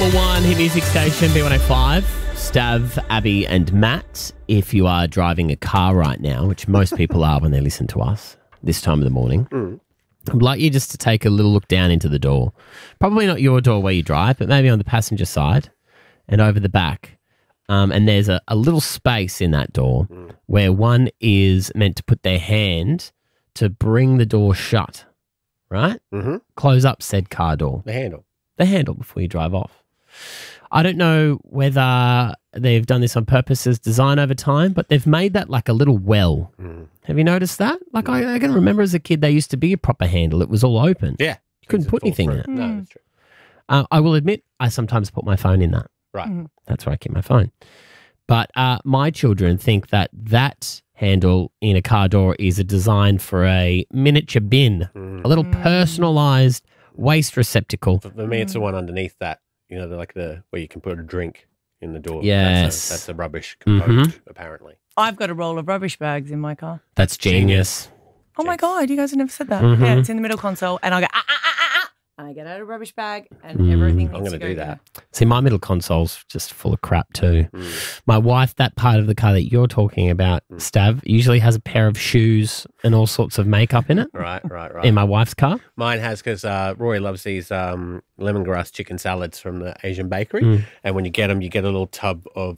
One hit music station, B105. Stav, Abby and Matt. If you are driving a car right now, which most people are when they listen to us this time of the morning, I'd like you just to take a little look down into the door. Probably not your door where you drive, but maybe on the passenger side and over the back. And there's a little space in that door where one is meant to put their hand to bring the door shut, right? Mm-hmm. Close up said car door. The handle. The handle before you drive off. I don't know whether they've done this on purpose as design over time, but they've made that like a little well. Have you noticed that? Like I can remember as a kid, there used to be a proper handle. It was all open. Yeah. You couldn't put anything in it. No, that's true. I will admit, I sometimes put my phone in that. Right. That's where I keep my phone. But my children think that handle in a car door is a design for a miniature bin, a little personalised waste receptacle. For me, it's the one underneath that. You know, where you can put a drink in the door. Yes. That's a rubbish component, apparently. I've got a roll of rubbish bags in my car. That's genius. Oh my God, you guys have never said that. Yeah, it's in the middle console and I go, and I get out a rubbish bag and everything needs I'm going to go do in that. See, my middle console's just full of crap too. My wife, that part of the car that you're talking about, Stav, usually has a pair of shoes and all sorts of makeup in it. Right. In my wife's car. Mine has, because Rory loves these lemongrass chicken salads from the Asian bakery. And when you get them, you get a little tub of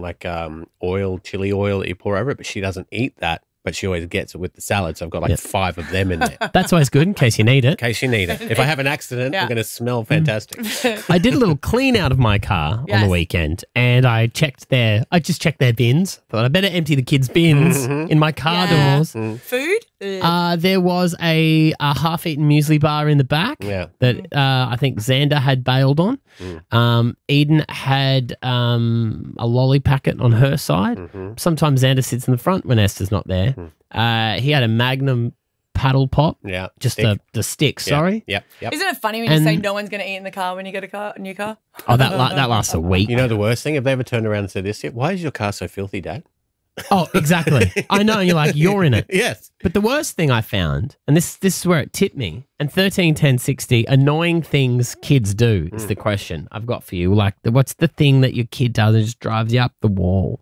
chili oil that you pour over it, but she doesn't eat that. But she always gets it with the salad, so I've got 5 of them in there. That's always good in case you need it. In case you need it. If I have an accident, we're going to smell fantastic. I did a little clean out of my car on the weekend, and I just checked their bins. Thought I better empty the kids' bins in my car doors. Food? There was a half-eaten muesli bar in the back that I think Xander had bailed on. Eden had a lolly packet on her side. Sometimes Xander sits in the front when Esther's not there. He had a Magnum paddle pop. Yeah. Just the stick, sorry. Yep. Isn't it funny when you say no one's going to eat in the car when you get a new car? Oh, that lasts a week. You know the worst thing? Have they ever turned around and said this yet? Why is your car so filthy, Dad? Oh, exactly. I know. You're like, you're in it. Yes. But the worst thing I found, and this is where it tipped me, and 13, 10, 60, annoying things kids do is the question I've got for you. Like, what's the thing that your kid does and just drives you up the wall?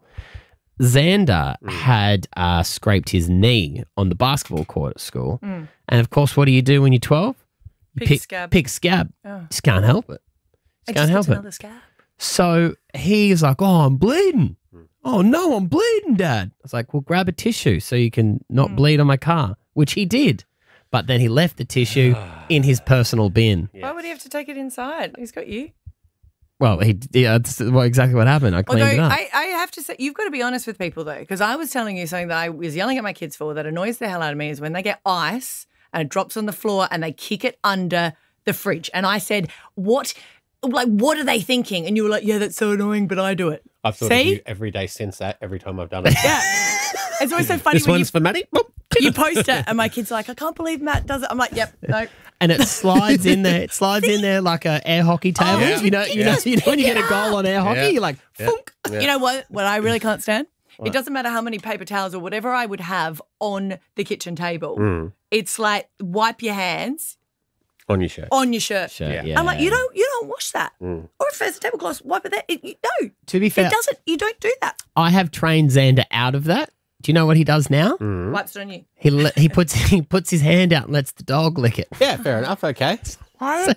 Xander had scraped his knee on the basketball court at school. And, of course, what do you do when you're 12? Pick scab. Pick scab. Oh. Just can't help it. Can't help it. Scab. So he's like, oh, I'm bleeding. Oh, no, I'm bleeding, Dad. I was like, well, grab a tissue so you can not bleed on my car, which he did. But then he left the tissue in his personal bin. Why would he have to take it inside? He's got you. Well, that's exactly what happened. I cleaned it up. I have to say, you've got to be honest with people, though, because I was telling you something that I was yelling at my kids for that annoys the hell out of me is when they get ice and it drops on the floor and they kick it under the fridge. And I said, what are they thinking? And you were like, yeah, that's so annoying, but I do it. I've thought of you every day since that, every time I've done it. Yeah. It's always so funny this one's for Maddie. You post it and my kid's like, I can't believe Matt does it. I'm like, yep, no. And it slides in there. It slides in there like a air hockey table. Yeah. You know when you get a goal on air hockey, you're like, funk. Yeah. You know what I really can't stand? What? It doesn't matter how many paper towels or whatever I would have on the kitchen table. It's like, wipe your hands. On your shirt. On your shirt. Yeah. I'm like, you don't wash that. Or if there's a tablecloth, wipe it there. No. To be fair, you don't do that. I have trained Xander out of that. Do you know what he does now? Wipes it on you. He puts his hand out and lets the dog lick it. Yeah, fair enough. Okay. I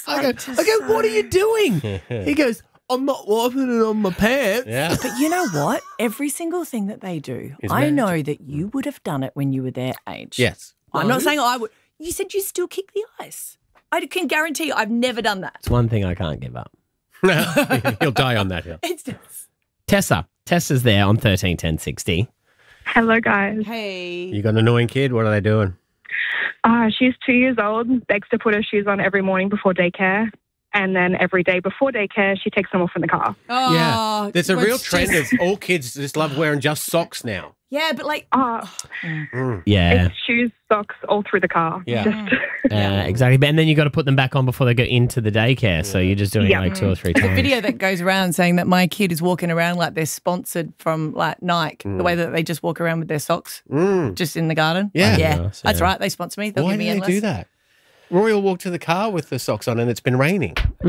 go, what are you doing? He goes, I'm not wiping it on my pants. Yeah. But you know what? Every single thing that they do, I know that you would have done it when you were their age. Yes. I'm not saying I would. You said you still kick the ice. I can guarantee you I've never done that. It's one thing I can't give up. You'll die on that hill. Tessa's there on 13, 10, 60. Hello, guys. Hey. You got an annoying kid? What are they doing? She's 2 years old, begs to put her shoes on every morning before daycare. And then every day before daycare, she takes them off in the car. Oh, yeah. There's a real trend of all kids just love wearing just socks now. Yeah, but like... Yeah. It's shoes, socks, all through the car. Yeah. Exactly. And then you got to put them back on before they go into the daycare. So you're just doing it like 2 or 3 times. There's a video that goes around saying that my kid is walking around like they're sponsored from like Nike, the way that they just walk around with their socks just in the garden. Yeah. Yeah. That's right. They sponsor me. They'll Why give me do they endless. do that? Rory will walk to the car with the socks on and it's been raining.